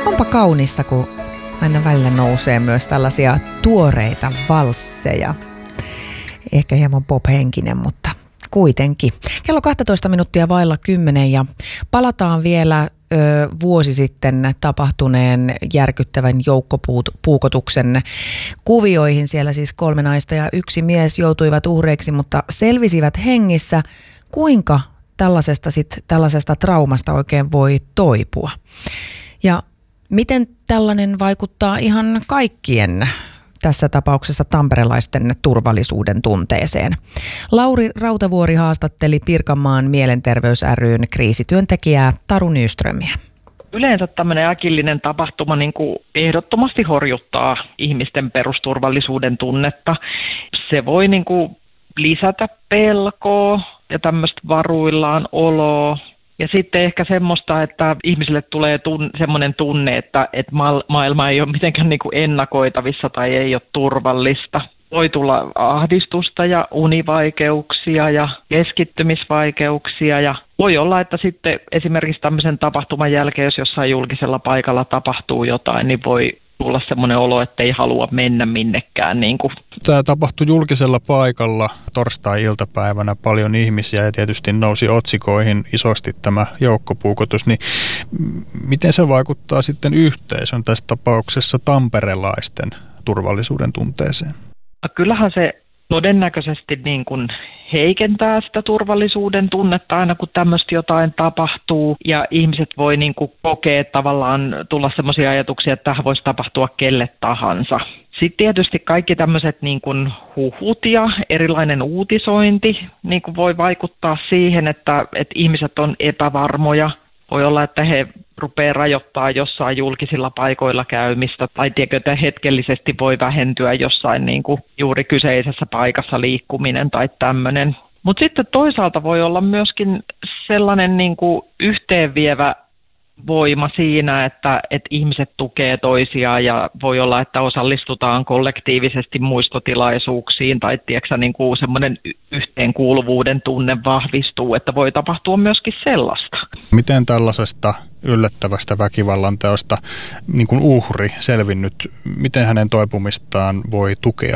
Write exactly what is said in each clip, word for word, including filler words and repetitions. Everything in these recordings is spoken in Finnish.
Onpa kaunista, kun aina välillä nousee myös tällaisia tuoreita valsseja. Ehkä hieman pop-henkinen, mutta kuitenkin. Kello kaksitoista minuuttia vailla kymmenen ja palataan vielä ö, vuosi sitten tapahtuneen järkyttävän joukkopuukotuksen kuvioihin. Siellä siis kolme naista ja yksi mies joutuivat uhreiksi, mutta selvisivät hengissä. Kuinka tällaisesta, sit, tällaisesta traumasta oikein voi toipua? Ja miten tällainen vaikuttaa ihan kaikkien, tässä tapauksessa tamperelaisten, turvallisuuden tunteeseen? Lauri Rautavuori haastatteli Pirkanmaan Mielenterveys ry:n kriisityöntekijää Taru Nyströmiä. Yleensä tämmöinen äkillinen tapahtuma niin kuin ehdottomasti horjuttaa ihmisten perusturvallisuuden tunnetta. Se voi niin kuin lisätä pelkoa ja tämmöistä varuillaan oloa. Ja sitten ehkä semmoista, että ihmisille tulee tun, semmoinen tunne, että, että maailma ei ole mitenkään niin kuin ennakoitavissa tai ei ole turvallista. Voi tulla ahdistusta ja univaikeuksia ja keskittymisvaikeuksia ja voi olla, että sitten esimerkiksi tämmöisen tapahtuman jälkeen, jos jossain julkisella paikalla tapahtuu jotain, niin voi tulla semmoinen olo, että ei halua mennä minnekään. Niin kuin. Tämä tapahtui julkisella paikalla torstai-iltapäivänä, paljon ihmisiä ja tietysti nousi otsikoihin isosti tämä joukkopuukotus. Niin miten se vaikuttaa sitten yhteisön, tässä tapauksessa tamperelaisten turvallisuuden tunteeseen? Kyllähän se todennäköisesti niin kuin heikentää sitä turvallisuuden tunnetta aina, kun tämmöistä jotain tapahtuu. Ja ihmiset voi niin kuin kokea tavallaan tulla semmoisia ajatuksia, että tähän voisi tapahtua kelle tahansa. Sitten tietysti kaikki tämmöiset niin kuin huhut ja erilainen uutisointi niin kuin voi vaikuttaa siihen, että, että ihmiset on epävarmoja. Voi olla, että he rupeaa rajoittaa jossain julkisilla paikoilla käymistä tai tiedätkö, että hetkellisesti voi vähentyä jossain niin kuin juuri kyseisessä paikassa liikkuminen tai tämmöinen. Mutta sitten toisaalta voi olla myöskin sellainen niin kuin yhteenvievä voima siinä, että, että ihmiset tukee toisiaan ja voi olla, että osallistutaan kollektiivisesti muistotilaisuuksiin tai tiedätkö, niin kuin semmoinen yhteenkuuluvuuden tunne vahvistuu, että voi tapahtua myöskin sellaista. Miten tällaisesta yllättävästä väkivallanteosta niin kuin uhri selvinnyt, miten hänen toipumistaan voi tukea?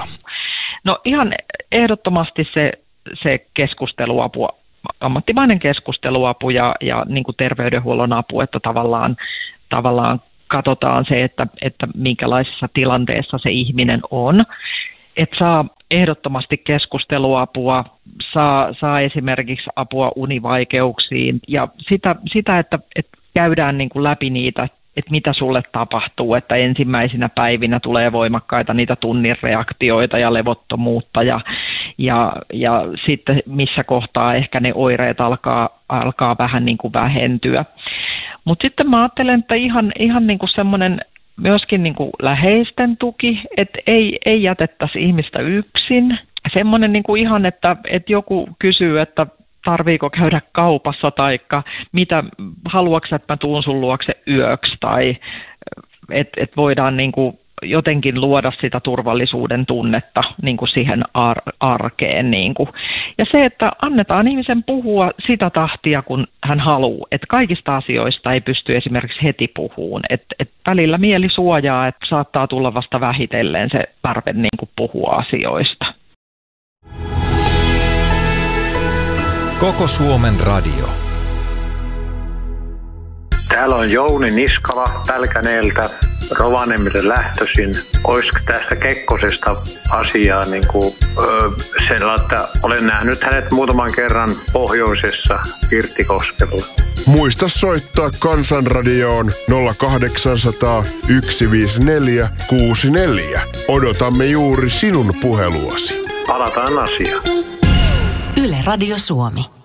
No ihan ehdottomasti se, se keskusteluapu. Ammattimainen keskusteluapu ja, ja niin kuin terveydenhuollon apu, että tavallaan, tavallaan katsotaan se, että, että minkälaisessa tilanteessa se ihminen on. Että saa ehdottomasti keskusteluapua, saa, saa esimerkiksi apua univaikeuksiin ja sitä, sitä että, että käydään niin kuin läpi niitä, että mitä sulle tapahtuu, että ensimmäisinä päivinä tulee voimakkaita niitä tunnin reaktioita ja levottomuutta ja, ja, ja sitten missä kohtaa ehkä ne oireet alkaa, alkaa vähän niin kuin vähentyä. Mutta sitten mä ajattelen, että ihan, ihan niin kuin semmoinen myöskin niin kuin läheisten tuki, että ei, ei jätettäisi ihmistä yksin. Semmoinen niin kuin ihan, että, että joku kysyy, että tarviiko käydä kaupassa tai mitä, haluatko, että mä tuun sun luokse yöksi tai että et voidaan niin kuin jotenkin luoda sitä turvallisuuden tunnetta niin kuin siihen ar- arkeen. Niin kuin. Ja se, että annetaan ihmisen puhua sitä tahtia, kun hän haluaa. Että kaikista asioista ei pysty esimerkiksi heti puhumaan. Että et välillä mieli suojaa, että saattaa tulla vasta vähitellen se tarve niin kuin puhua asioista. Koko Suomen radio. Täällä on Jouni Niskala Pälkäneeltä, Rovaniemeltä lähtöisin. Olisiko tästä Kekkosesta asiaa niin kuin, öö, sellainen, että olen nähnyt hänet muutaman kerran pohjoisessa Kirttikoskella. Muista soittaa Kansanradioon nolla kahdeksansataa yksi viisi neljä kuusi neljä. Odotamme juuri sinun puheluasi. Palataan asiaan. Yle Radio Suomi.